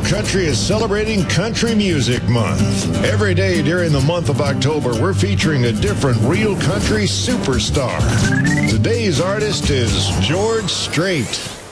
Country is celebrating Country Music Month. Every day during the month of October, we're featuring a different Real Country superstar. Today's artist is George Strait.